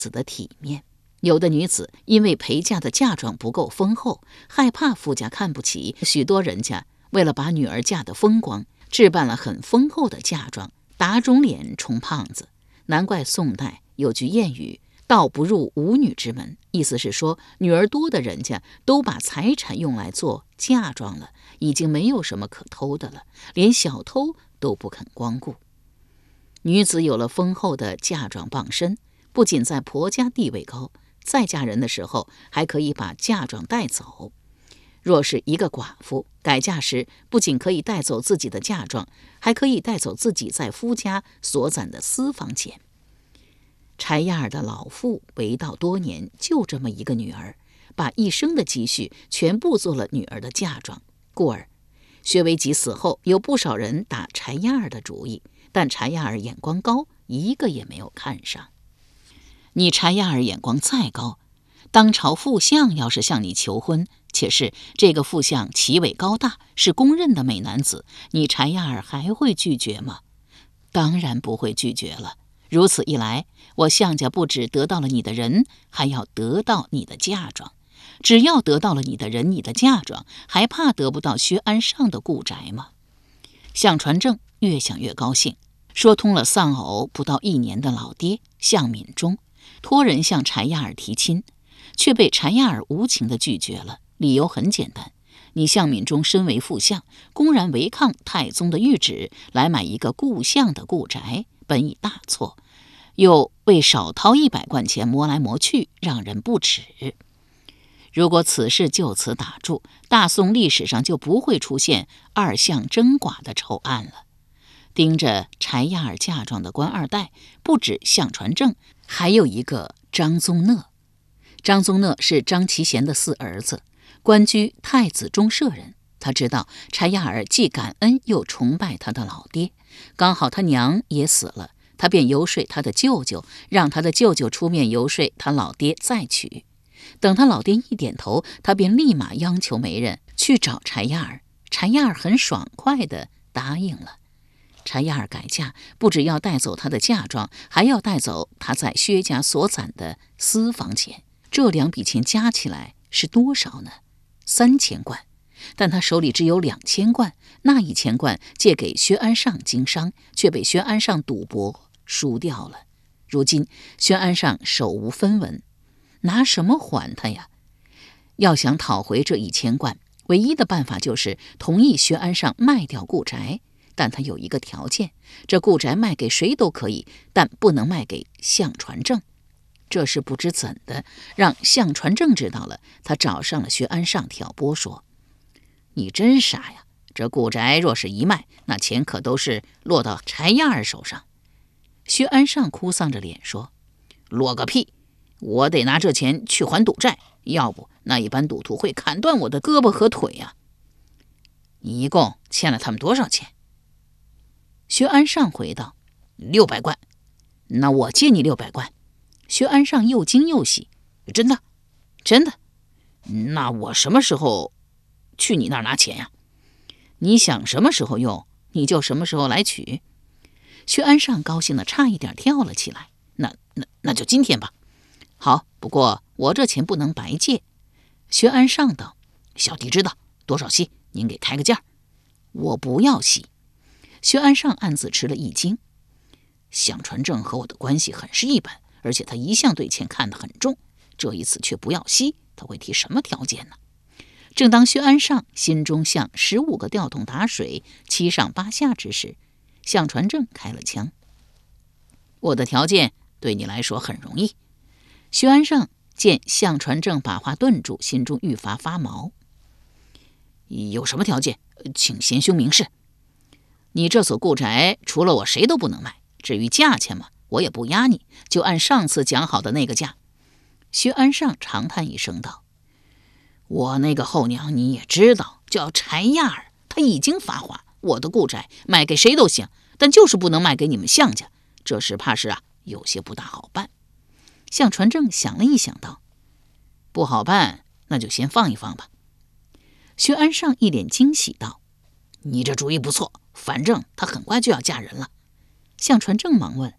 子的体面。有的女子因为陪嫁的嫁妆不够丰厚，害怕夫家看不起，许多人家为了把女儿嫁得风光，置办了很丰厚的嫁妆，打肿脸充胖子。难怪宋代有句谚语，道不入无女之门，意思是说女儿多的人家都把财产用来做嫁妆了，已经没有什么可偷的了，连小偷都不肯光顾。女子有了丰厚的嫁妆傍身，不仅在婆家地位高，再嫁人的时候还可以把嫁妆带走。若是一个寡妇改嫁时，不仅可以带走自己的嫁妆，还可以带走自己在夫家所攒的私房钱。柴亚尔的老父为道多年，就这么一个女儿，把一生的积蓄全部做了女儿的嫁妆，故而薛维吉死后，有不少人打柴亚尔的主意，但柴亚尔眼光高，一个也没有看上。你柴亚尔眼光再高，当朝副相要是向你求婚，且是这个副相奇伟高大，是公认的美男子，你柴亚尔还会拒绝吗？当然不会拒绝了。如此一来，我项家不只得到了你的人，还要得到你的嫁妆。只要得到了你的人，你的嫁妆，还怕得不到薛安上的故宅吗？项传正越想越高兴，说通了丧偶不到1年的老爹项敏忠，托人向柴亚尔提亲，却被柴亚尔无情地拒绝了。理由很简单，你项敏忠身为副相，公然违抗太宗的谕旨，来买一个故相的故宅，本已大错，又为少掏100贯钱磨来磨去，让人不齿。如果此事就此打住，大宋历史上就不会出现2相争寡的丑案了。盯着柴亚尔嫁妆的官二代不止项传正，还有一个张宗讷。张宗讷是张其贤的4儿子，官居太子中舍人。他知道柴亚尔既感恩又崇拜他的老爹，刚好他娘也死了，他便游说他的舅舅，让他的舅舅出面游说他老爹再娶。等他老爹一点头，他便立马央求媒人去找柴亚尔。柴亚尔很爽快地答应了。柴亚尔改嫁，不只要带走他的嫁妆，还要带走他在薛家所攒的私房钱。这2笔钱加起来是多少呢？3000贯。但他手里只有2000贯，那1000贯借给薛安上经商，却被薛安上赌博输掉了。如今薛安上手无分文，拿什么还他呀？要想讨回这1000贯，唯一的办法就是同意薛安上卖掉故宅，但他有一个条件，这故宅卖给谁都可以，但不能卖给项传正。这事不知怎的，让项传正知道了，他找上了薛安上挑拨说：你真傻呀，这故宅若是一卖，那钱可都是落到柴亚尔手上。薛安上哭丧着脸说：落个屁，我得拿这钱去还赌债，要不那一般赌徒会砍断我的胳膊和腿呀。你一共欠了他们多少钱？薛安上回道：600贯。那我借你600贯。薛安上又惊又喜：真的？真的？那我什么时候去你那儿拿钱呀？你想什么时候用，你就什么时候来取。薛安上高兴的差一点跳了起来：那就今天吧。好，不过我这钱不能白借。薛安上道：小弟知道，多少息？您给开个价。我不要息。薛安上暗自吃了一惊，项传正和我的关系很是一般，而且他一向对钱看得很重，这一次却不要息，他会提什么条件呢？正当薛安上心中像15个吊桶打水，7上8下之时，项传正开了枪：我的条件对你来说很容易。薛安上见项传正把话顿住，心中愈发发毛：有什么条件？请贤兄明示。你这所故宅除了我谁都不能卖，至于价钱嘛，我也不压你，就按上次讲好的那个价。薛安上长叹一声道：我那个后娘你也知道，叫柴亚尔，她已经发话，我的故宅卖给谁都行，但就是不能卖给你们项家，这事怕是有些不大好办。项传正想了一想道：不好办，那就先放一放吧。薛安上一脸惊喜道：你这主意不错，反正她很快就要嫁人了。项传正忙问：